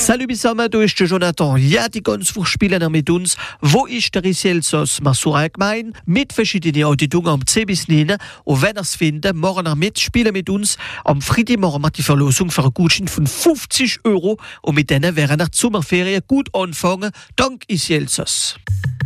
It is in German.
Salut Bissama, du ist der Jonathan. Ja, die ganz Woche spielen mit uns. Wo ist der Risielsos Masura gemein? Mit verschiedenen Auditungen am 10 bis 9. Und wenn ihr es findet, morgen mit, spielen mit uns am Freitagmorgen mit die Verlosung für einen Gutschein von 50 €. Und mit denen wären nach Sommerferien gut anfangen. Dank Risielsos.